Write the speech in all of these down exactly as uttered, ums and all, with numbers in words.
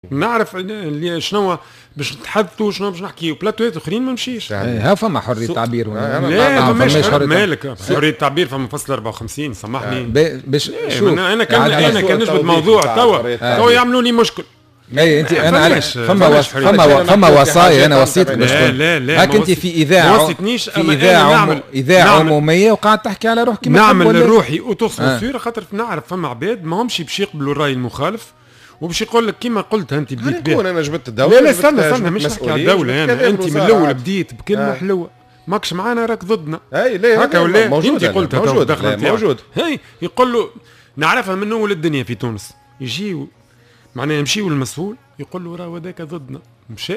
نعرف اللي شنو باش نتحدثوا شنو باش نحكيوا بلاتوات اخرين ما نمشيش. ها فما حريه تعبير لا ما فماش مالك حريه تعبير فما فصل أربعة وخمسين سامحني باش شوف انا كان انا كان نجبد موضوع توا توا يعملوا لي مشكل. اي انت انا علاش فما فما فما وصايا انا وصيتك باش لا لا لا هاك انت في اذاعه في اذاعه اذاعه عموميه وقاعد تحكي على روحك كيما نعمل الروحي وتوصل خاطر نعرف فما عباد ما همش باش يقبلوا الراي المخالف وباش يقول لك كيما قلت انت بديت بيه انا جبت الدوله. لا لا استنى استنى مش نحكي على الدوله انا انت من الاول بديت بكلمه آه. حلوه ماكش معانا راك ضدنا. اي لا هكا ولا موجود انت قلتها موجود موجود هي يقول له نعرفها من اول الدنيا في تونس يجي معناها يمشيوا للمسؤول يقول له راه هذاك ضدنا مشى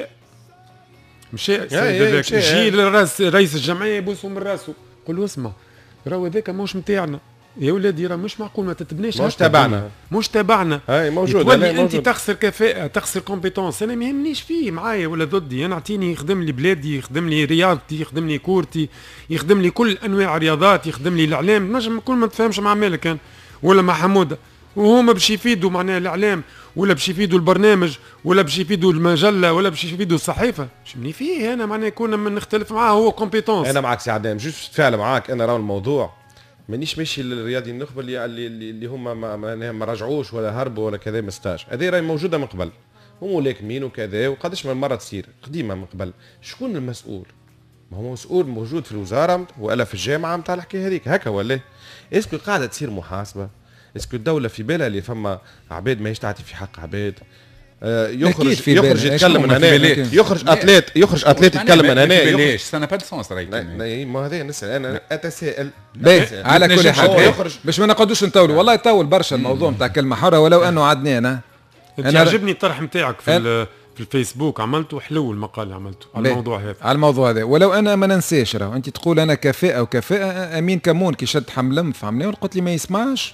مشى يجي للراس رئيس الجمعيه يبوسوا من راسه يقول له اسمع راه هذاك ماهوش نتاعنا يا ولادي راه مش معقول ما تتبناش مش تبعنا مش تبعنا اي موجود تولي انت تخسر كفاءه تخسر كومبيتونس انا ما يهمنيش فيه معايا ولا ضدي انا اعطيني يخدم لي بلادي يخدم لي رياضتي يخدم لي كورتي يخدم لي كل انواع الرياضات يخدم لي الاعلام نجم كل ما تفهمش مع مالك كان ولا مع حموده وهما باش يفيدوا معناها الاعلام ولا باش يفيدوا البرنامج ولا باش يفيدوا المجله ولا باش يفيدوا الصحيفه شمني فيه انا معناها كنا من نختلف معاه هو كومبيتونس. انا معك سي عدنان جوست تفاعل معاك انا راه الموضوع مانيش ماشي للرياضي النخبه اللي اللي, اللي هما ما, ما, ما رجعوش ولا هربوا ولا كذا مستاج هذه راهي موجوده من قبل وملاكمين وكذا وقداش من مره تصير قديمه من قبل. شكون المسؤول؟ ما هو مسؤول موجود في الوزاره ولا في الجامعه نتاع الحكايه هذيك هكا ولا اسكو قاعده تصير محاسبه؟ اسكو الدوله في بالها اللي فما عباد ماهيش تعطي في حق عباد آه يخرج يخرج يتكلم من هنا يخرج اتليت يخرج اتليت يتكلم من هنا ليش سنه با سونس راهي ما هذا نسال انا اتساءل على كل حال باش ما نقعدوش نطولوا والله يطول برشا الموضوع نتاع كلمه حره ولو انه عدنان انا عجبني الطرح نتاعك في في الفيسبوك عملته حلو المقال عملته على الموضوع هذا على الموضوع هذا ولو انا ما ننساش راه انت تقول انا كفاءه وكفاءه امين كمون كي شد حملم فهمني قلت لي ما يسمعش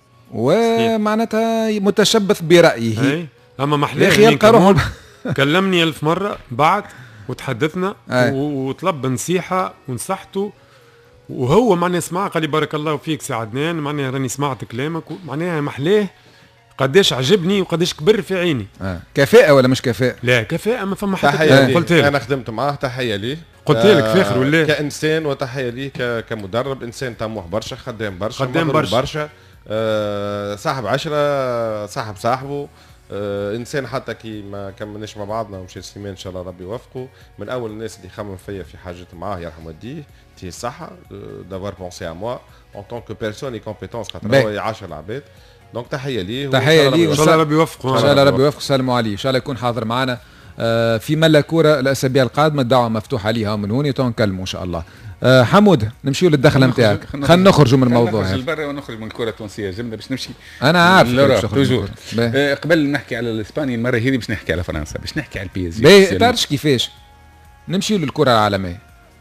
ومعناتها متشبث برأيه اما محلاه يلقى روحه كلمني ألف مرة بعد وتحدثنا وطلب نصيحة ونصحته وهو معناه سمع قال لي بارك الله فيك سي عدنان معناه راني سمعت كلامك معناها محلاه قداش عجبني وقداش كبر في عيني. آه. كفاءة ولا مش كفاءة؟ لا كفاءة ما فما حتى قلت لك انا خدمت معاه تحية ليه قلت لك فاخر ولا كإنسان وتحية ليه كمدرب انسان طموح برشا خدام برشا خدام برشا, برشا. آه صاحب عشرة صاحب صاحبه آه انسان حتى كي ما كملناش مع بعضنا ومشي سليمان ان شاء الله ربي يوفقه من اول الناس اللي خمم فيا في حاجه معاه يرحم والديه تي الصحه دافوار بونسي ا موا اون طون كو بيرسون اي كومبيتونس خاطر هو يعاشر العباد دونك تحيه ليه تحيه ليه ان شاء الله ربي يوفقه ان شاء الله ربي يوفقه سلموا عليه ان شاء الله يكون حاضر معنا آه في ملا كوره الاسابيع القادمه الدعوه مفتوحه عليها من هون نكلموا ان شاء الله. آه حمود نمشيو للدخله نتاعك خلينا نخرجوا من الموضوع هذا نخرج ونخرج من الكره التونسيه جمله باش نمشي انا عارف توجور آه قبل نحكي على الاسباني المره هذه باش نحكي على فرنسا باش نحكي على البي اس جي تعرفش كيفاش نمشيو للكره العالميه.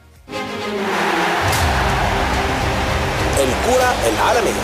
الكره العالميه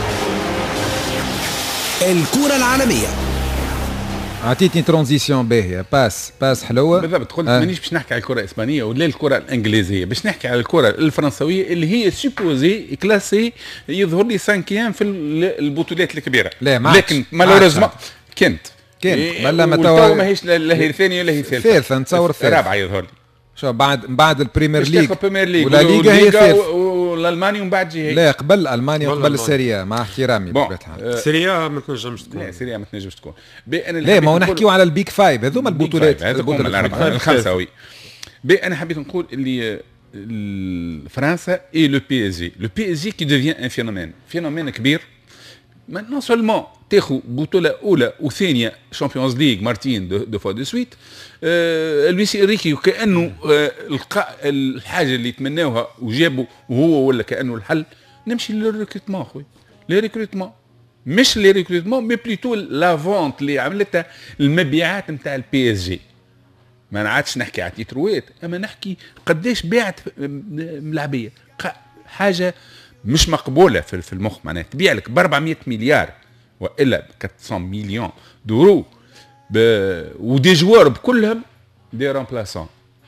الكره العالميه عطيتني ترانزيسيون باهيه باس باس حلوه بالضبط. قلت آه. مانيش باش نحكي على الكره الاسبانيه ولا الكره الانجليزيه باش نحكي على الكره الفرنسويه اللي هي سوبوزي كلاسي يظهر لي سانكيام في البطولات الكبيره لا لكن مالوريزمون كنت كنت بلا ما تو ماهيش لا هي ثانيه ولا هي ثالثه ثالثه نتصور ثالثه رابعه يظهر لي شو بعد بعد البريمير ليج ولا ليغا هي ثالثه والالماني ومن بعد جهه لا قبل المانيا وقبل السيريا مع احترامي بطبيعه السيريا ما تنجمش تكون لا السيريا ما تنجمش تكون لا ما هو نحكيو على البيك فايف هذوما البطولات هذوما الاربعه الخمسه وي بي انا حبيت نقول اللي فرنسا اي لو بي اس جي لو بي اس جي كي ديفيان ان فينومين فينومين كبير نون سولمون تاخذ بطوله اولى وثانيه شامبيونز ليغ مارتين دو, دو فوا دو سويت آه لويس انريكي وكانه آه القاء الحاجه اللي تمناوها وجابوا وهو ولا كانه الحل نمشي للريكروتمون خويا لي ريكروتمون مش لي ريكروتمون مي بليتو لا فونت اللي عملتها المبيعات نتاع البي اس جي ما نعادش نحكي على تيتروات اما نحكي قداش باعت ملاعبيه حاجه مش مقبوله في المخ معناها تبيع لك ب أربعمائة مليار والا أربعمائة مليون دورو ودي جوار بكلهم دي رامبلاسون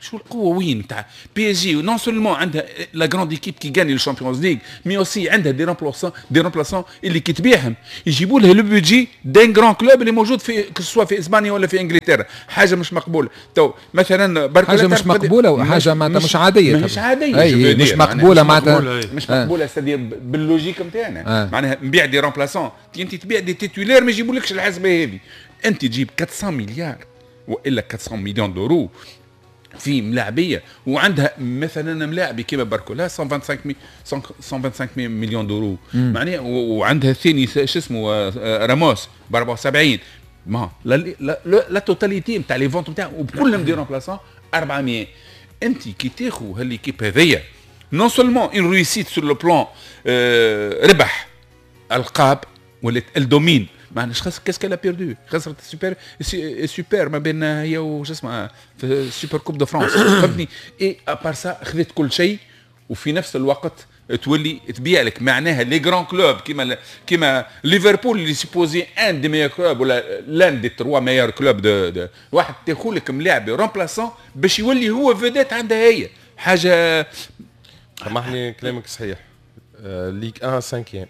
شو القوه وين تاع بي اس جي؟ نون سولمون عندها لا جراند ايكيب كي غاني الشامبيونز ليغ، مي اوسي عندها دي رامبلاسون دي رامبلاسون اللي كي تبيعهم يجيبوا لها لو بودجي دان جراند كلوب اللي موجود في سواء في اسبانيا ولا في انجلترا. حاجه مش مقبوله. تو مثلا حاجه مش مقبوله وحاجه معناتها مش عاديه. مش عاديه أي مش مقبوله معناتها مش مقبوله سادير باللوجيك نتاعنا. معناها نبيع دي رامبلاسون، انت تبيع دي تيتولير ما يجيبولكش الحسبه هذه. انت تجيب أربعمية مليار والا أربعمية مليون دورو في ملاعبيه، وعندها مثلا ملاعبي كيما باركولا مئة وخمسة وخمسين مليون دورو معناها، وعندها الثاني شو اسمه راموس ب أربعة وسبعين. ما لا لا لا توتاليتي نتاع لي فونت نتاعهم وبكلهم دي رامبلاسون أربعمية. انت كي تاخذ هالليكيب هذيا نون سولمون ان ريسيت سور لو بلان ربح القاب ولات الدومين. معناش خاص كاسكالا بيردو، خسرت السوبر السوبر ما بين هي وش اسمها في السوبر كوب دو فرانس فهمتني. اي ابار سا خذت كل شيء، وفي نفس الوقت تولي تبيع لك معناها لي جران كلوب كيما كيما ليفربول اللي سيبوزي ان دي ميور كلوب ولا لان دي تروا ميور كلوب دو, دو واحد تاخذ لك ملاعب رومبلاسون باش يولي هو فيديت عندها هي حاجه. سامحني كلامك صحيح. ليك واحد سانكيام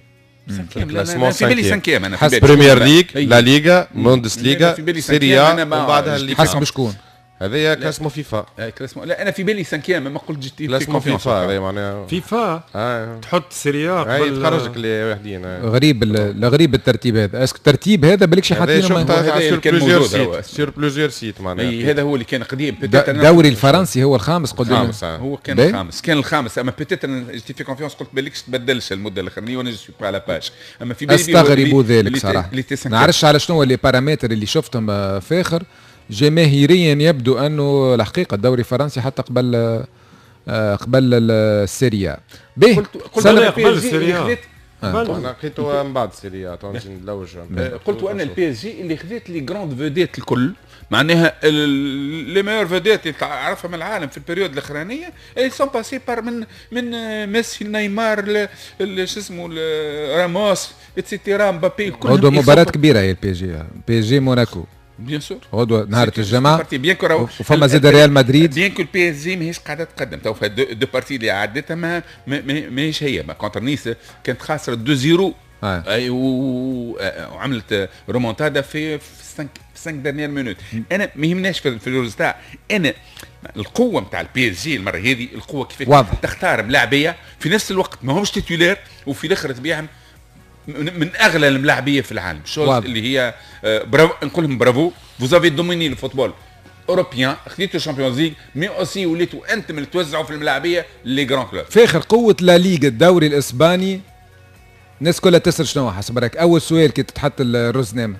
في بالي سانكيام انا حسب بريمير ليغ لا ليغا بوندس ليغا سيريا وبعدها اللي حسب شكون هذايا كاسمو فيفا. كلاسمو لا انا في بالي سانكيام ما قلت جيتي كلاسمو فيفا هذا معناها فيفا آه. تحط سيريا قبل تخرجك اللي واحدين. غريب غريب الترتيب هذا. اسك الترتيب هذا بالكش حاطينه سور بلوزيور سيت سور بلوزيور سيت معناها. هذا هو اللي كان قديم. الدوري الفرنسي هو الخامس قدام هو كان الخامس كان الخامس اما بيتيت انا جيتي في كونفيونس قلت بالكش تبدلش المده الاخرانيه وانا جو سوي با على باج. اما في بالي استغربوا ذلك صراحه. نعرفش على شنو اللي بارامتر اللي شفتهم فاخر. جماهيريا يبدو انه الحقيقه الدوري الفرنسي حتى قبل قبل السيريا. به قلت انا قبل السيريا انا لقيته من بعد السيريا تونجي نلوج. قلت انا البي اس جي اللي خذت لي جراند فيديت الكل معناها لي ميور فيديت اللي تعرفها من العالم في البريود الاخرانيه اي سون باسي بار من من ميسي نيمار شو اسمه راموس اتسيتيرا مبابي كلهم. هذا مباراه كبيره هي البي جي بي جي موناكو بيان سور غدوه نهار الجمعه وفما زاد ريال مدريد. بيان كو البي اس جي ماهيش قاعده تقدم تو في دو بارتي اللي عدتها ما ماهيش هي ما كونتر نيس كانت خاسره اثنين صفر اي وعملت رومونتادا في خمسة خمسة دانيير مينوت. انا ما يهمناش في الريزلتا، انا القوه نتاع البي اس جي المره هذه القوه كيف تختار ملاعبيه في نفس الوقت ما همش تيتولير وفي الاخر تبيعهم من اغلى الملاعبيه في العالم. شوز اللي هي برافو نقول لهم برافو فوزافي دوميني الفوتبول اوروبيان خديتوا الشامبيونز ليغ مي اوسي وليتوا انتم اللي توزعوا في الملاعبيه لي جران كلوب. فاخر قوه لا ليغا الدوري الاسباني الناس كلها تسال شنو حسب رايك؟ اول سؤال كي تتحط الرزنامه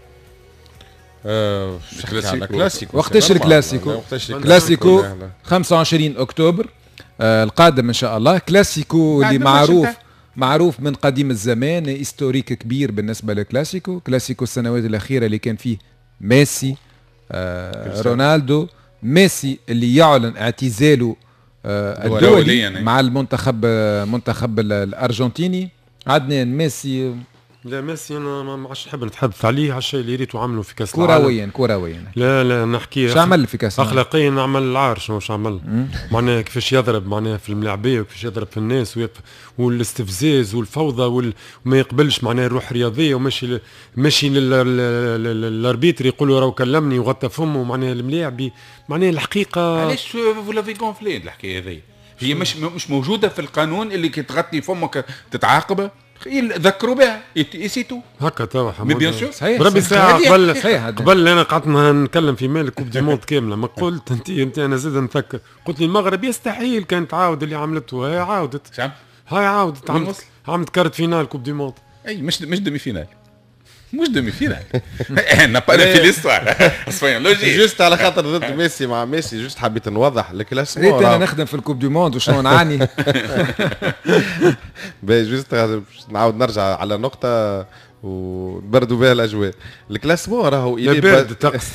آه كلاسيكو. وقتاش الكلاسيكو؟ كلاسيكو خمسة وعشرين اكتوبر آه القادم ان شاء الله. كلاسيكو اللي معروف معروف من قديم الزمان، هيستوريك كبير بالنسبه للكلاسيكو. كلاسيكو السنوات الاخيره اللي كان فيه ميسي آه رونالدو. ميسي اللي يعلن اعتزاله آه الدولي مع المنتخب منتخب الارجنتيني. عدنان ميسي لا ميسي انا ما عادش نحب نتحدث عليه على الشيء اللي ريتو عمله في كاس العالم كرويا كرويا. لا لا نحكي شو عمل في كاس العالم اخلاقيا عمل العار. شنو واش عمل معناها كيفاش يضرب معناها في الملاعبيه وكيفاش يضرب في الناس والاستفزاز والفوضى وال... وما يقبلش معناها الروح الرياضيه وماشي ل... ماشي للاربيتر يقول له راهو كلمني وغطى فمه معناها الملاعبي معناها الحقيقه. علاش فولافي كونفلي الحكايه هذه هي مش مش موجوده في القانون اللي كي تغطي فمك تتعاقب ذكروا بها يسيتو هكا توا حمود بيان سور صحيح. بربي ساعه قبل قبل انا قعدت نتكلم في مال كوب دي موند كامله ما قلت انت انت انا زاد نفكر قلت لي المغرب يستحيل كانت تعاود اللي عملته. هاي عاودت شعب هاي عاودت عملت عملت كارت فينال كوب دي موند. اي مش مش دمي فينال مش دمي فينال احنا با في ليستوار اسفين لوجي جوست على خاطر ضد ميسي مع ميسي جوست حبيت نوضح الكلاسيكو. ريت انا نخدم في الكوب دي موند وشنو نعاني. باهي جوست نعاود نرجع على نقطه وبردوا بها الاجواء. الكلاسمون راهو الى برد طقس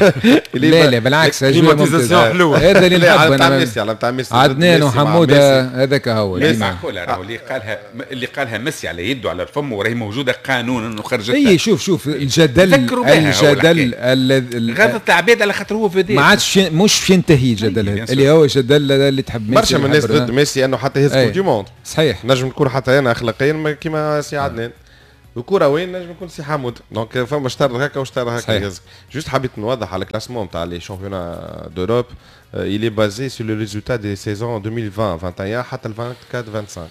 لا لا بالعكس اجواء حلوه. هذا اللي نحب انا على ميسي على تاع ميسي عدنان وحموده هذاك هو اللي معقول اللي قالها اللي قالها ميسي على يده على الفم وراهي موجوده قانونا وخرجت. اي شوف شوف الجدل الجدل غلط العباد على خاطر هو فدي ما عادش مش ينتهي الجدل هذا اللي هو جدل اللي تحب ميسي. برشا من الناس ضد ميسي انه حتى يهز دي موند صحيح. نجم نكون حتى انا اخلاقيا كيما سي عدنان الكره وين نجم نكون سي حمود. دونك فما شطر هكا وشطر هكا يهز. جوست حبيت نوضح على الكلاسمون تاع لي شامبيونا دوروب il est basé sur le résultat des saisons deux mille vingt vingt et un حتى ال vingt-quatre vingt-cinq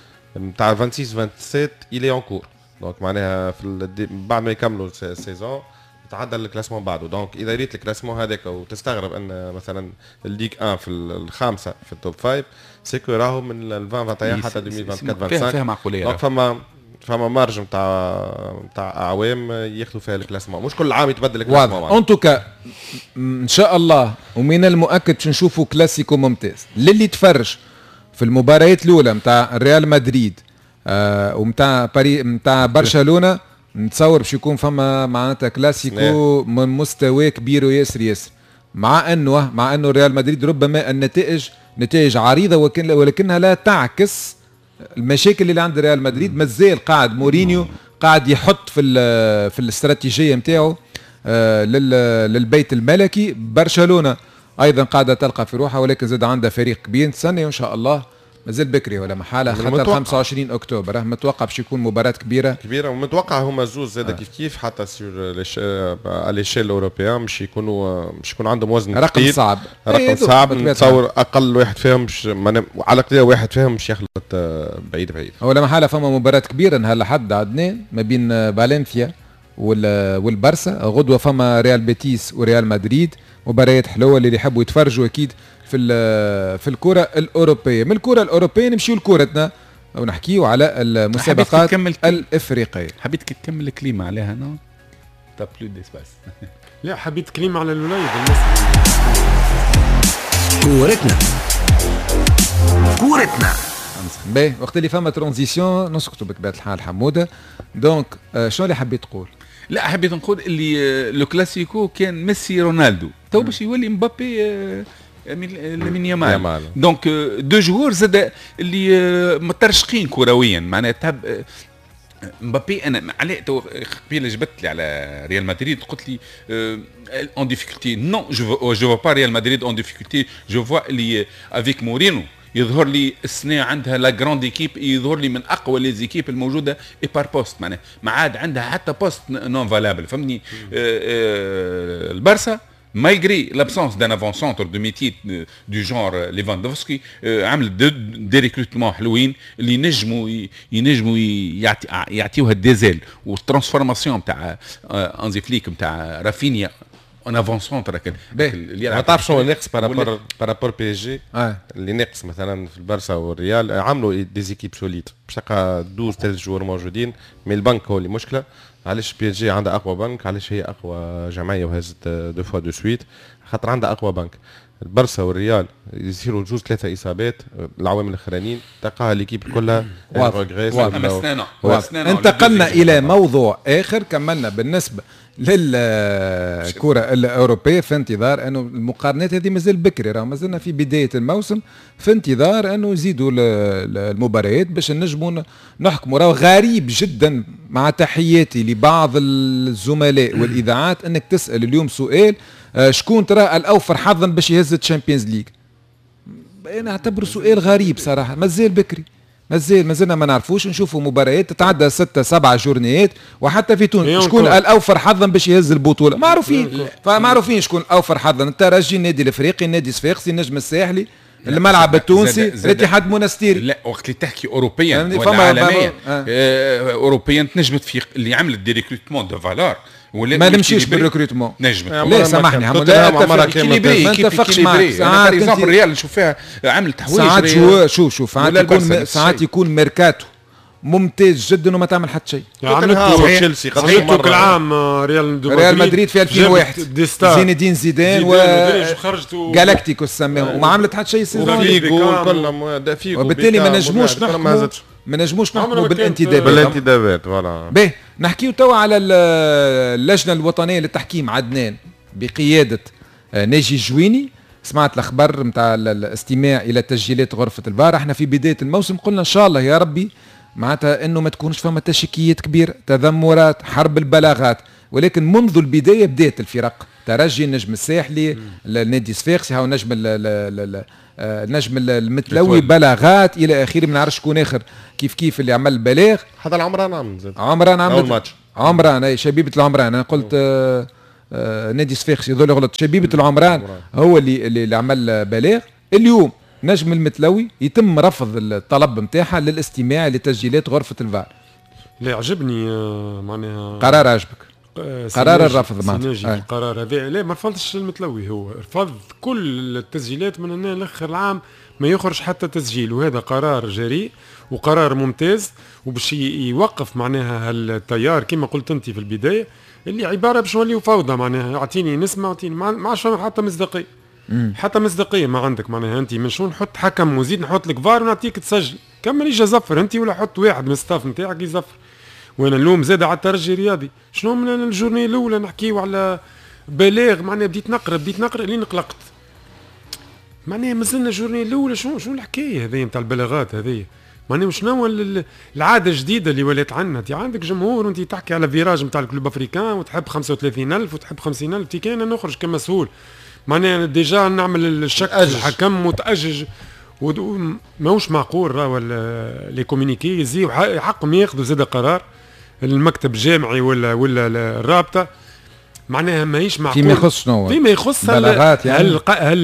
نتاع vingt-six vingt-sept il est en cours. دونك معناها في بعد ما يكملوا السيزون تعدل الكلاسمون بعده. دونك اذا ريت الكلاسمون هذاك وتستغرب ان مثلا الليغ واحد في الخامسه في التوب خمسة سيكو راهو من ال vingt vingt et un حتى deux mille vingt-quatre vingt-cinq. فيها معقوليه. دونك فما فما مارج نتاع نتاع اعوام ياخذوا فيها الكلاسمون مش كل عام يتبدل الكلاسمون. ان توكا ان شاء الله ومن المؤكد نشوفوا كلاسيكو ممتاز للي تفرج في المباريات الاولى نتاع ريال مدريد آه ومتاع باري نتاع برشلونه. نتصور باش يكون فما معناتها كلاسيكو من مستوى كبير وياسر ياسر. مع انه مع انه ريال مدريد ربما النتائج نتائج عريضه ولكن ولكنها لا تعكس المشاكل اللي عند ريال مدريد. مازال قاعد مورينيو قاعد يحط في في الاستراتيجيه نتاعو آه للبيت الملكي. برشلونه ايضا قاعده تلقى في روحها ولكن زاد عندها فريق كبير. نتسنى ان شاء الله مازال بكري ولا محاله خاطر خمسة وعشرين اكتوبر راه متوقع باش يكون مباراه كبيره كبيره ومتوقع هما زوز زاد آه. كيف كيف حتى سور على ليشيل الاوروبيان باش يكونوا باش يكون عندهم وزن رقم كتير. صعب رقم صعب نتصور اقل واحد فيهم مش على قضيه واحد فيهم مش يخلط بعيد بعيد. ولا محاله فما مباراه كبيره نهار الاحد عدنان ما بين فالنسيا والبارسا. غدوه فما ريال بيتيس وريال مدريد مباريات حلوه اللي يحبوا يتفرجوا اكيد في في الكره الاوروبيه. من الكره الاوروبيه نمشيو لكورتنا ونحكيو على المسابقات الافريقيه. حبيت تكمل الكلمه عليها نو تا بلو ديسباس. لا حبيت كلمه على الولايد كورتنا كورتنا باهي وقت اللي فما ترانزيسيون نسكتوا بطبيعه الحال حموده. دونك آه شنو اللي حبيت تقول؟ لا حبيت نقول اللي لو كلاسيكو كان ميسي رونالدو تو باش يولي مبابي آه لامين يامال. دونك دو جوور زاد اللي مترشقين كرويا معناها تحب مبابي. انا على قبيله جبت لي على ريال مدريد قلت لي اون ديفيكولتي نو جو جو با ريال مدريد اون ديفيكولتي جو فوا اللي افيك مورينو يظهر لي السنه عندها لا جراند ايكيب يظهر لي من اقوى لي زيكيب الموجوده اي بار بوست معناها ما عاد عندها حتى بوست نون فالابل فهمني. البارسا malgré l'absence d'un avant-centre de métier du genre Lewandowski عمل دي ريكروتمون حلوين اللي ينجموا ينجموا يعطيوها الديزل والترانسفورماسيون تاع انزي فليك تاع رافينيا اون افونسونتر اللي ما تعرف شنو ناقص بارابور بارابور بي اس جي اللي ناقص مثلا في البارسا والريال عملوا دي زيكيب سوليد باش تلقى اثنا عشر ثلاث جوار موجودين مي البنك هو اللي مشكله. علاش بي اس جي عندها اقوى بنك علاش هي اقوى جمعيه وهزت دو فوا دو سويت خاطر عندها اقوى بنك. البارسا والريال يصيروا جوز ثلاثه اصابات العوامل الاخرانيين تلقاها ليكيب كلها ريغريس. انتقلنا الى موضوع اخر كملنا بالنسبه للكره الاوروبيه في انتظار انه المقارنات هذه مازال بكري راه مازلنا في بدايه الموسم في انتظار انه يزيدوا المباريات باش نجموا نحكموا. راه غريب جدا مع تحياتي لبعض الزملاء والاذاعات انك تسال اليوم سؤال شكون ترى الاوفر حظا باش يهز الشامبيونز ليج. انا اعتبره سؤال غريب صراحه. مازال بكري مازال مازلنا ما نعرفوش. نشوفوا مباريات تتعدى ستة سبعة جورنيات وحتى في تونس شكون الاوفر حظا باش يهز البطوله معروفين. فمعروفين شكون الاوفر حظا الترجي النادي الافريقي النادي الصفاقسي النجم الساحلي الملعب التونسي الاتحاد المنستيري. لا وقت اللي تحكي اوروبيا ولا عالميا آه. اوروبيا تنجمت في اللي عملت دي ريكروتمون دو فالور ما نمشيش بالريكروتمون نجمت. لا سامحني حمود ما اتفقش معك. ساعات الريال نشوف فيها عملت تحويج ساعات شو شوف شوف ساعات يكون ساعات يكون ميركاتو ممتاز جدا وما تعمل حتى شيء. عملتوا تشيلسي قضيتوا كل عام ريال ريال مدريد في ألفين وواحد زين الدين زيدان وجالاكتيكوس سماهم وما عملت حتى شيء السيزون وفيغو كلهم وبالتالي ما نجموش نحكموا ما نجموش نحكموا بالانتدابات. بالانتدابات فوالا. باهي نحكيو توا على اللجنه الوطنيه للتحكيم عدنان بقياده ناجي الجويني. سمعت الاخبار نتاع الاستماع الى تسجيلات غرفه الفار. احنا في بدايه الموسم قلنا ان شاء الله يا ربي معناتها انه ما تكونش فما تشكيات كبيره، تذمرات، حرب البلاغات، ولكن منذ البدايه بدات الفرق، ترجي، النجم الساحلي، النادي صفاقسي، هاو نجم النجم المتلوي، بلاغات الى اخره. ما نعرفش شكون اخر كيف كيف اللي عمل البلاغ. هذا العمران عمل زاد عمران عمل اول ماتش عمران اي شبيبه العمران. انا قلت آه آه نادي صفاقسي ذول غلط. شبيبه العمران هو اللي اللي عمل بلاغ. اليوم نجم المتلوي يتم رفض الطلب نتاعها للاستماع لتسجيلات غرفة الفار. لا عجبني معناها قرار عجبك؟ قرار الرفض معناتها القرار هذا. لا ما رفضش المتلوي، هو رفض كل التسجيلات من هنا لاخر العام ما يخرج حتى تسجيل، وهذا قرار جريء وقرار ممتاز وباش يوقف معناها التيار كما قلت انت في البدايه اللي عباره باش نوليو فوضى. معناها اعطيني نسمع اعطيني ما عادش حتى مصداقيه. حتى مصداقيه ما عندك. معناها انت من شو نحط حكم وزيد نحط لك فار ونعطيك تسجل كمل يجي زفر انت ولا حط واحد من الستاف نتاعك يزفر. وانا اللوم زاد على الترجي الرياضي. شنو من الجورني الاولى نحكيو على بلاغ. معناها بديت نقرا بديت نقرا لين قلقت. معناها مازلنا الجورني الاولى. شنو شنو الحكايه هذه نتاع البلاغات هذه؟ معناها شنو العاده الجديده اللي ولات عندنا؟ انت عندك جمهور وانت تحكي على فيراج نتاع الكلوب افريكان وتحب خمسة وثلاثين ألف وتحب خمسين ألف. تي كان نخرج كمسؤول معناها ديجا نعمل الشك الحكم متأجج وماهوش معقول. راه لي كومونيكي يزيو حقهم ياخذوا زاد قرار المكتب الجامعي ولا ولا الرابطه. معناها ماهيش معقول فيما يخص شنو؟ فيما يخص بلاغات يعني هل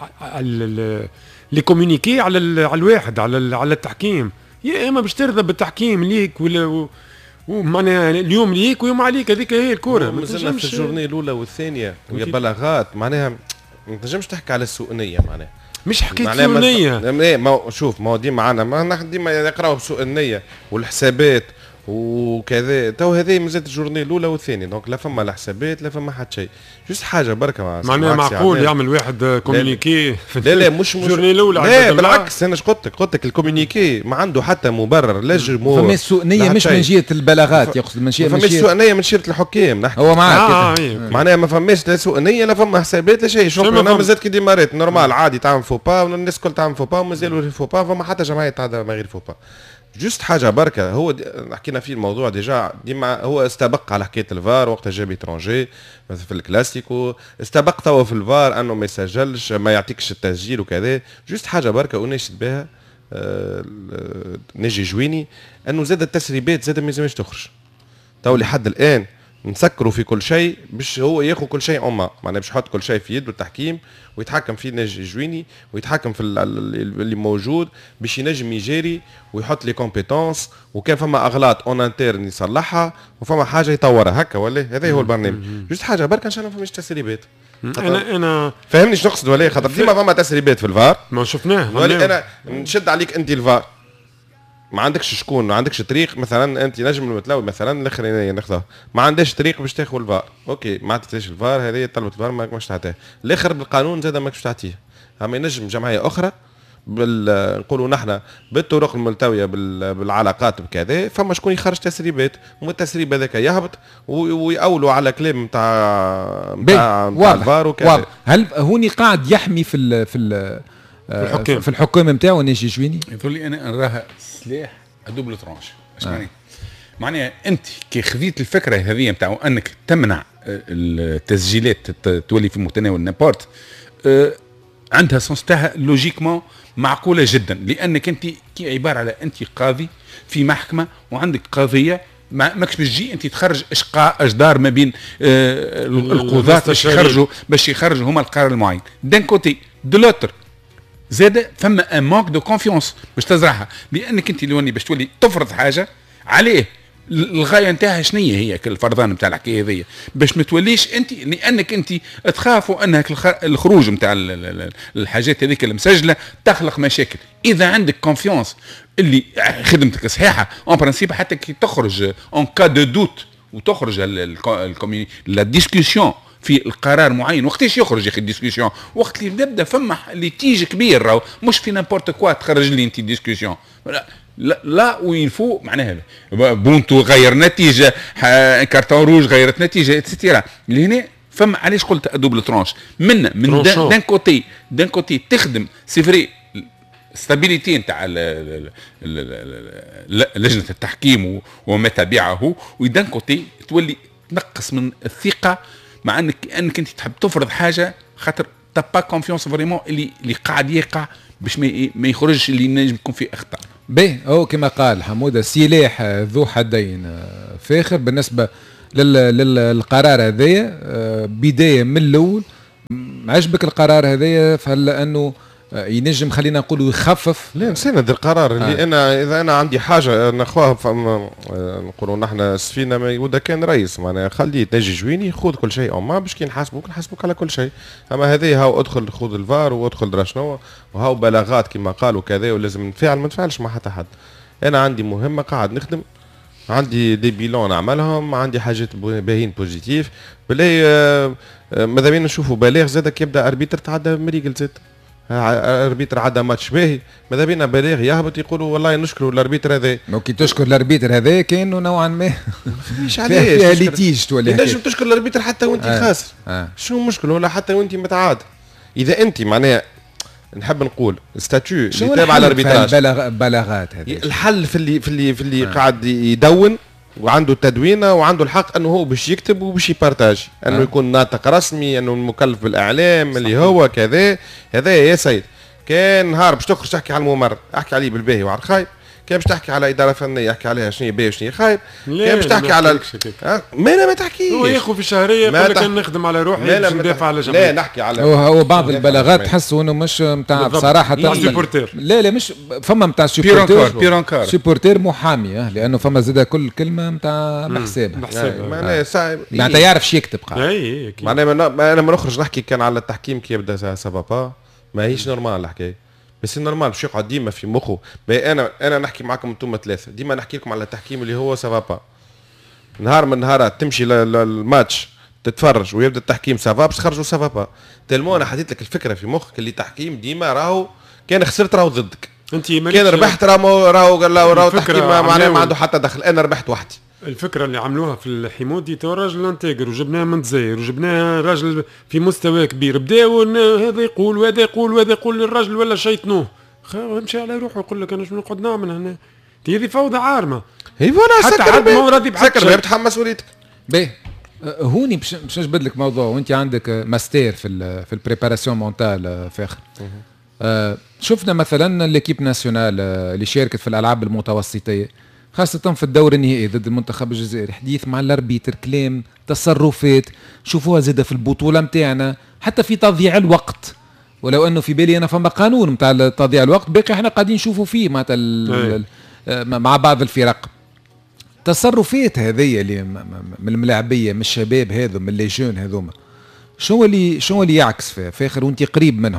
هل لي كومونيكي على على الواحد على على التحكيم. يا اما باش ترضى بالتحكيم ليك ولا ومعناها اليوم ليك ويوم عليك. هذيك هي الكوره. ما تنجمش في الجورني الاولى والثانيه ويا بلاغات. معناها ما تنجمش تحكي على السوء-نية. معناها مش حكيت سوء-نية. ايه ما شوف ما هو ديما معنا ما ديما يقراو بسوء-النية والحسابات وكذا. تو هذه مازالت الجورني الاولى والثانيه دونك لا فما لا حسابات لا فما حتى شيء. جوست حاجه بركه معناها معقول يعمل واحد كومونيكي لا لا مش الجورني الاولى. لا بالعكس انا اش قلت لك قلت لك الكومونيكي ما عنده حتى مبرر لا الجمهور. فما سوء-نية مش من جهه البلاغات يقصد من جهه ما فماش سوء-نية من جهه الحكام نحكي. هو معاك آه آه معناها ما فماش لا سوء-نية لا فما حسابات لا شيء. شوف انا مازالت كي ديمارات نورمال عادي تعمل فوبا والناس الكل تعمل فوبا ومازالوا فوبا فما حتى جمعيه تعدى ما غير فوبا. جوست حاجه بركه. هو حكينا فيه الموضوع ديجا ديما. هو استبق على حكايه الفار وقت جاب ترونجي مثلا في الكلاسيكو. استبق توا في الفار انه ما يسجلش ما يعطيكش التسجيل وكذا. جوست حاجه بركه وناشد بها آه نجي جويني انه زاد التسريبات زاد ما لازمش تخرج. تو لحد الان نسكروا في كل شيء باش هو ياخذ كل شيء أمه. معناها باش يحط كل شيء في يده التحكيم ويتحكم فيه نجي جويني ويتحكم في اللي موجود باش ينجم يجاري ويحط لي كومبيتونس. وكان فما اغلاط اون انترن يصلحها وفما حاجه يطورها هكا ولا هذا هو البرنامج. جوست حاجه برك ان شاء الله ما فماش تسريبات. انا انا فهمني شنو نقصد ولا خاطر ديما فما تسريبات في الفار ما شفناه. ولا انا نشد عليك انت الفار ما عندكش شكون ما عندكش طريق. مثلا انت نجم المتلوي مثلا الاخرانيه ناخذها ما عندهاش طريق باش تاخذ الفار. اوكي ما عطيتش الفار هذه طلبت الفار ما ماكش تعطيه. الاخر بالقانون زاد ماكش تعطيه. اما ينجم جمعيه اخرى بال نقولوا نحن بالطرق الملتويه بالعلاقات بكذا فما شكون يخرج تسريبات ومن التسريب هذاك يهبط ويأولوا على كلام نتاع نتاع الفار وكذا. هل هوني قاعد يحمي في ال في ال الحكام في الحكام نتاعو نجي جويني؟ يقول لي انا نراها سلاح دوبل ترونش. اش معناها؟ معناها انت كي خذيت الفكره هذه نتاع انك تمنع التسجيلات تولي في متناول نابورت أه عندها سونس تاعها لوجيكمون معقوله جدا. لانك انت كي عباره على انت قاضي في محكمه وعندك قضيه ما ماكش باش تجي انت تخرج اشقاء اشدار ما بين آه القضاة باش يخرجوا باش يخرجوا هما القرار المعين. دان كوتي دو لوتر زاد فما ان مانك دو كونفيونس باش تزرعها. لانك انت لوني باش تولي تفرض حاجه عليه الغايه نتاعها شنو هي الفرضان نتاع الحكايه هذيا باش ما توليش انت لانك انت تخافوا انك الخروج نتاع الحاجات هذيك المسجله تخلق مشاكل. اذا عندك كونفيونس اللي خدمتك صحيحه اون برانسيب حتى كي تخرج اون كا دو دوت وتخرج لا ديسكوسيون في القرار معين وقتاش يخرج يا اخي الديسكوسيون وقت اللي نبدا فما ليتيج كبير راهو مش في نابورت كوا تخرج لي انت ديسكوسيون لا لا وين فو معناها بونتو غير نتيجه، كارتون روج غيرت نتيجه اتسيتيرا. لهنا فما علاش قلت ادوبل ترونش من من دان كوتي دان كوتي تخدم سي فري ستابيليتي نتاع لجنه التحكيم وما تبعه، ودان كوتي تولي تنقص من الثقه مع انك انك انت تحب تفرض حاجه خاطر تبا كونفيونس فريمون اللي اللي قاعد يقع باش ما يخرجش اللي نجم يكون فيه اخطاء. باهي هو كما قال حموده سلاح ذو حدين فاخر بالنسبه للقرار هذايا. بدايه من الاول عجبك القرار هذايا فهلا انه ينجم خلينا نقولوا يخفف؟ لا نساند القرار اللي آه. انا اذا انا عندي حاجه نخواها نقولوا نحن السفينه ما يودا كان رئيس معناها خليه تنجي جويني خذ كل شيء او ما باش كي نحاسبوك نحاسبوك على كل شيء. اما هذه هاو ادخل خذ الفار وادخل درا شنو وهاو بلاغات كما قالوا كذا ولازم نفعل ما نفعلش مع حتى حد. انا عندي مهمه قاعد نخدم، عندي دي بيلون نعملهم، عندي حاجات باهين بوزيتيف بلاي ماذا بينا نشوفوا بلاغ زادك يبدا اربيتر تعدى مريقل زاد اربيتر عدا ماتش باهي ماذا بينا بلاغ يهبط يقولوا والله نشكروا الاربيتر هذا. كي تشكر الاربيتر هذا كانه نوعا ما مش علاش فيها ليتيج تولي نجم تشكر الاربيتر حتى وانت آه. خاسر آه. شو المشكل ولا حتى وانت متعاد. اذا انت معناها نحب نقول ستاتيو اللي تابع الاربيتراج البلاغات هذه الحل في اللي في اللي في اللي آه. قاعد يدون وعنده تدوينه وعنده الحق انه هو باش يكتب وباش يبارتاج انه آه. يكون ناطق رسمي انه المكلف بالاعلام صحيح. اللي هو كذا هذا يا سيد. كان نهار باش تخرج تحكي على الممر احكي عليه بالباهي وعلى الخايب، كان باش تحكي على اداره فنيه احكي عليها شنو باهي وشنو خايب، كان باش تحكي على أه؟ ما انا ما تحكيش هو ياخذ في الشهريه يقول لك انا نخدم على روحي باش ندافع على جماعتي. لا نحكي على هو, هو بعض البلاغات تحسوا انه مش نتاع بصراحه لا سيبورتير لا لا مش فما نتاع سيبورتير سيبورتير محامي لانه فما زاد كل كلمه نتاع بحسابها بحسابها معناتها يعرف شي يكتب قاعد اي معناها انا ما نخرج نحكي كان على التحكيم كي يبدا سافا ما هيش نورمال الحكايه بس نورمال باش يقعد ديما في مخه. انا انا نحكي معكم انتم ثلاثه ديما نحكي لكم على التحكيم اللي هو سافا نهار من نهارات تمشي للماتش تتفرج ويبدا التحكيم سافا باش خرجوا سافا تلمو. انا حطيت لك الفكره في مخك اللي تحكيم ديما راهو كان خسرت راهو ضدك، انت كان ربحت راهو راهو راهو التحكيم ما معناه ما عنده حتى دخل. انا ربحت وحدي. الفكره اللي عملوها في الحمودي تو راجل انتاجر وجبناه من الجزائر وجبناه راجل في مستوى كبير، بداو هذا يقول وهذا يقول وهذا يقول للراجل ولا شيطنوه امشي على روحه يقول لك انا شنو نقعد نعمل هنا. هذه فوضى عارمه هي فوالا حتى حد ما راضي بسكر بتحمس وليدك. باهي هوني باش باش نجبد لك موضوع وانت عندك ماستر في ال في البريباراسيون مونتال فاخر. آه شفنا مثلا ليكيب ناسيونال اللي شاركت في الالعاب المتوسطيه خاصة في الدور النهائي ضد المنتخب الجزائري، حديث مع الاربيتر كلام تصرفات شوفوها زادة في البطولة متاعنا حتى في تضييع الوقت، ولو انه في بالي انا فما قانون متاع تضييع الوقت باقي احنا قاعدين نشوفوا فيه معناتها مع بعض الفرق. تصرفات هذه اللي من الملاعبيه من الشباب هذو من لي جون هذوما شو اللي شو اللي يعكس فيه فاخر وانت قريب منهم؟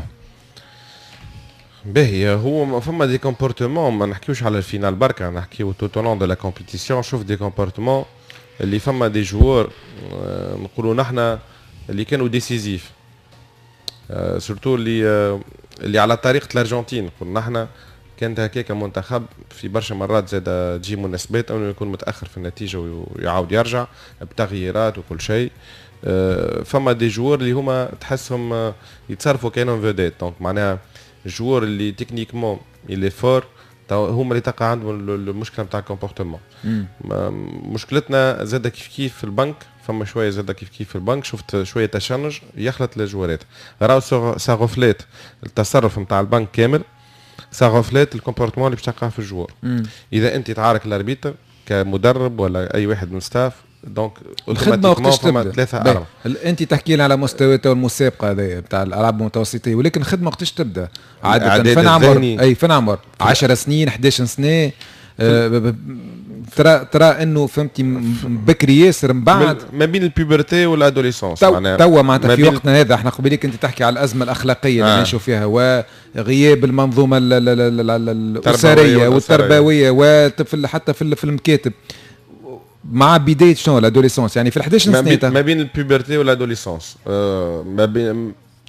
باهي هو فما دي كومبورتمون ما نحكيوش على الفينال بركا نحكيو توت لون دو لا كومبيتيسيون. شوف دي كومبورتمون اللي فما دي جوار نقولوا نحنا اللي كانوا ديسيزيف سورتو اللي اللي على طريقه الارجنتين. قلنا نحنا كانت هكاك منتخب في برشا مرات زاد تجي مناسبات انه يكون متاخر في النتيجه ويعاود يرجع بتغييرات وكل شيء. فما دي جوار اللي هما تحسهم يتصرفوا كانهم فيديت دونك معناها الجوار اللي تكنيكمون اللي فور هما اللي تقع عندهم المشكله نتاع الكومبورتمون. مشكلتنا زاد كيف كيف في البنك فما شويه زاد كيف كيف في البنك شفت شويه تشنج يخلط الجوارات راهو ساغوفلات التصرف نتاع البنك كامل ساغوفلات الكومبورتمون اللي باش تلقاه في الجوار. اذا انت تعارك الاربيتر كمدرب ولا اي واحد من ستاف دونك الخدمه وقتاش تبدا ثلاثه أربعة. انت تحكي لنا على مستوى المسابقه هذه نتاع الالعاب المتوسطيه ولكن الخدمه وقتاش تبدا عاده فين عمر اي فين عمر عشر سنين احد عشر سنه آه ترى ترى انه فهمتي بكري ياسر من بعد ما بين البيبرتي والادوليسونس معناها توا معناتها في وقتنا هذا احنا قبليك انت تحكي على الازمه الاخلاقيه اللي آه. نعيشوا فيها وغياب المنظومه الاسريه والتربويه وفي حتى في المكاتب مع بدايه شنو الادوليسونس يعني في احد عشر سنه ما بين البيبرتي والادوليسونس آه ما بين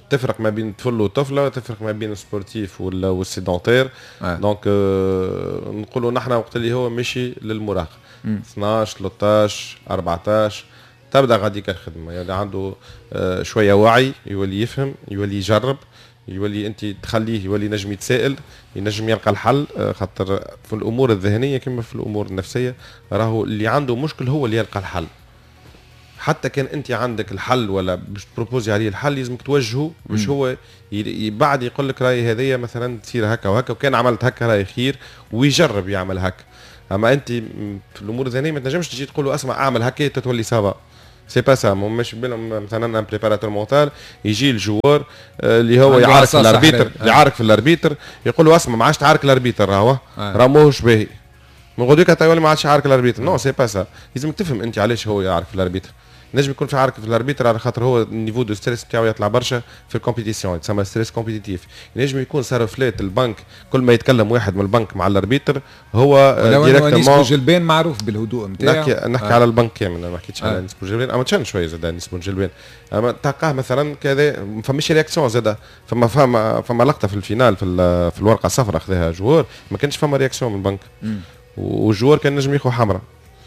تفرق ما بين طفل وطفله، تفرق ما بين السبورتيف ولا والسيدونتير. دونك آه نقولوا نحن وقت اللي هو مشي للمراهقه اثناش ثلاثطاش أربعطاش تبدا غاديك الخدمه، يعني عنده آه شويه وعي، يولي يفهم، يولي يجرب، يولي انت تخليه يولي نجم يتسائل، ينجم يلقى الحل. آه خاطر في الامور الذهنيه كما في الامور النفسيه راهو اللي عنده مشكل هو اللي يلقى الحل. حتى كان انت عندك الحل ولا باش تبروبوزي عليه الحل لازمك توجهه باش هو بعد يقول لك راي هذيا مثلا تصير هكا وهكا، وكان عملت هكا راي خير ويجرب يعمل هكا. اما انت في الامور الذهنيه ما تنجمش تجي تقول له اسمع اعمل هكا تتولي سافا، سي با سا. مش بالهم مثلا ان بريباراتور مونتال يجي الجوار اللي هو يعارك في الاربيتر، يعارك في الاربيتر يقول له اسمع ما عادش تعارك الاربيتر، راهو راه ماهوش باهي من غدوك حتى يولي ما عادش يعارك الاربيتر. نو سي با سا، لازمك تفهم انت علاش هو يعارك في الاربيتر. نجم يكون في عارك في الاربيتر على خاطر هو النيفو دو ستريس تاعو يطلع برشا في الكومبيتيسيون، يتسمى ستريس كومبيتيتيف. نجم يكون سارفلات البنك كل ما يتكلم واحد من البنك مع الاربيتر هو ديريكتومون. نسبو جلبان معروف بالهدوء نتاعو. نحكي, نحكي آه. على البنك كامل، ما حكيتش آه. على نسبو جلبان، اما تشن شويه زاد نسبو جلبان. اما تلقاه مثلا كذا ما فماش رياكسيون زاد، فما فما فما لقطه في الفينال في, في الورقه الصفراء خذاها جوار ما كانش فما رياكسيون من البنك، والجوار كان نجم ياخذ حمراء.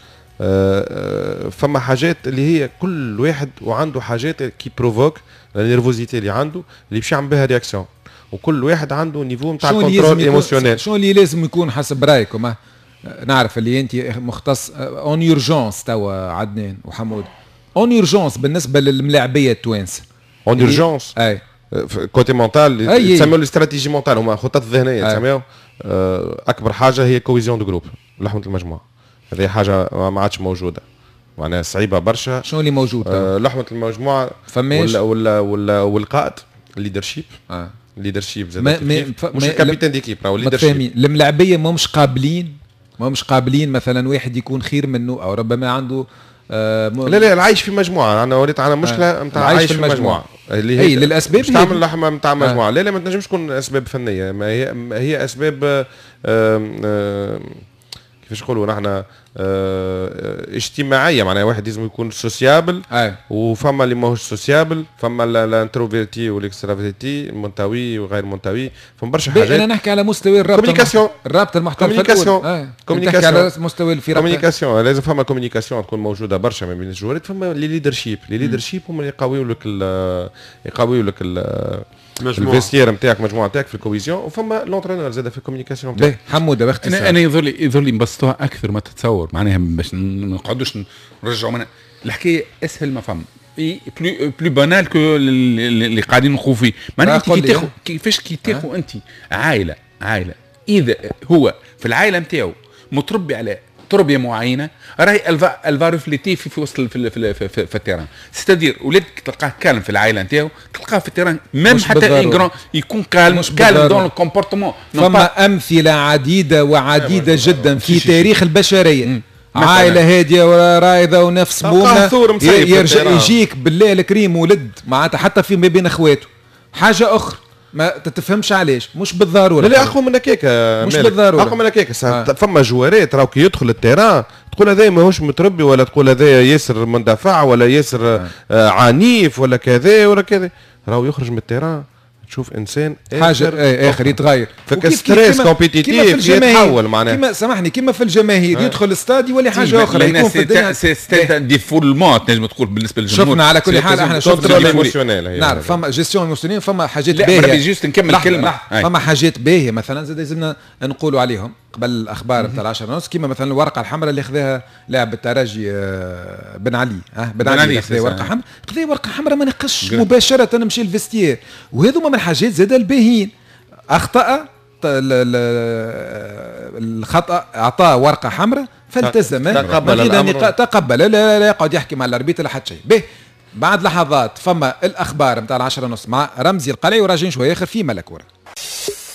أه فما حاجات اللي هي كل واحد وعنده حاجات كي بروفوك النيرفوزيتي اللي عنده اللي باش يعمل بها رياكسيون، وكل واحد عنده نيفو نتاع كنترول ايموشنيل. شنو اللي لازم يكون حسب رايكم؟ نعرف اللي انت مختص اون يورجونس توا عدنان وحمود، اون يورجونس بالنسبه للملاعبيه التوانسه اون يورجونس اي كوتي مونتال يسميو الاستراتيجي مونتال، هما خطط ذهنيه يسميو. اكبر حاجه هي كويزيون دو جروب، لحمه المجموعه. هذه حاجه ما عادش موجوده، معناها صعيبه برشا. شنو اللي موجود؟ آه لحمه المجموعه ولا ولا ولا والقائد الليدرشيب. اه الليدرشيب زاد مش الكابيتان ديكيب، راهو الليدرشيب. الملاعبيه ما مش قابلين ما مش قابلين مثلا واحد يكون خير منه، او ربما عنده آه م... لا لا العيش في مجموعه. انا وليت على مشكله نتاع آه. عايش في المجموعه اللي هي للاسباب اللي تعمل لحمه نتاع مجموعه. آه. لا لا ما تنجمش تكون اسباب فنيه، ما هي ما هي اسباب آه آه كيفاش نقولوا نحن اه اجتماعيه. معناها واحد لازم يكون سوسيابل أي. وفما اللي ماهوش سوسيابل، فما الانتروفيرتي والاكسترافيرتي، المنطوي وغير منطوي، فما برشا حاجات. انا نحكي على مستوى الرابط كوميونيكاسيون الرابط المحترف كوميونيكاسيون آه. كوميونيكاسيون على مستوى الفرق كوميونيكاسيون لازم فما كوميونيكاسيون تكون موجوده برشا ما بين الجوارات. فما لي ليدرشيب لي ليدرشيب هما اللي يقويوا لك يقويوا لك الفيستير نتاعك مجموعه نتاعك في الكويزيون، وفما لونترينور زاد في الكوميونيكاسيون نتاعك. حموده باختصار انا انا يظل يظل نبسطوها اكثر ما تتصور، معناها باش ما نقعدوش نرجعوا من الحكايه اسهل ما فهم بلو بلو بانال كو اللي قاعدين نخوفوا فيه. معناها انت كي تاخذ كيفاش كي تاخذ انت عائله عائله اذا هو في العائله نتاعو متربي على تربيه معينه، راهي الفا ريفليتي في, في وسط في في, في, في, في التيران. ستادير ولادك تلقاه كالم في العائله نتاعو، تلقاه في التيران ميم حتى ان يكون كالم كالم دون الكومبورتمون. فما امثله عديده وعديده جدا في تاريخ البشريه. عائله هاديه ورايضه ونفس بومه، يرجع يجيك بالله الكريم ولد معناتها حتى في ما بين اخواته حاجه اخرى ما تتفهمش علاش، مش بالضروره. لا اقوى من هكاك مش بالضروره، اقوى من هكاك. آه. فما جوارات راهو كي يدخل التيران تقول هذا ماهوش متربي، ولا تقول هذا ياسر مندفع، ولا ياسر آه. آه عنيف، ولا كذا ولا كذا. راهو يخرج من التيران تشوف انسان حاجه اخر, آخر يتغير. فكستريس كومبيتيتيف يتحول معناها. كيما سامحني كيما في الجماهير آه. يدخل الاستاد يولي حاجه اخرى. يكون في الدنيا ستاند دي فول مات نجم تقول بالنسبه للجمهور. شفنا على كل حال احنا شفنا ايموشنيل. نعرف فما جيستيون ايموشنيل، فما حاجات باهيه. لا جوست نكمل الكلمه. فما حاجات باهيه مثلا زاد لازمنا نقولوا عليهم قبل الاخبار نتاع العشرة ونص، كيما مثلا الورقه الحمراء اللي خذاها لاعب الترجي بن علي. اه بن علي خذا ورقه حمراء، خذا ورقه حمراء ما نقش مباشره مشي الفيستير. وهذوما من الحاجات زاد الباهيين. اخطا الخطا، اعطاه ورقه حمراء فالتزم، تقبل الامر، تقبل، لا لا يقعد يحكي مع الاربيتر لا حتى شيء. به بعد لحظات فما الاخبار نتاع العشرة ونص مع رمزي القلعي وراجعين شويه اخر في ملك ورا.